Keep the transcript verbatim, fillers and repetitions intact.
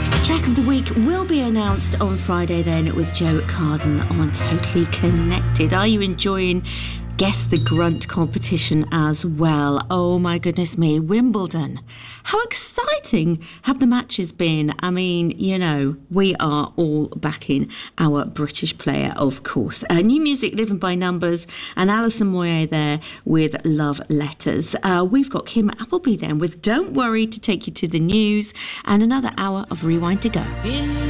Track of the week will be announced on Friday then with Joe Carden on Totally Connected. Are you enjoying Guess the Grunt competition as well? Oh my goodness me, Wimbledon. How exciting have the matches been? I mean, you know, we are all backing our British player, of course. Uh, new music, Living by Numbers, and Alison Moyet there with Love Letters. Uh, we've got Kim Appleby then with Don't Worry to take you to the news, and another hour of Rewind to go. In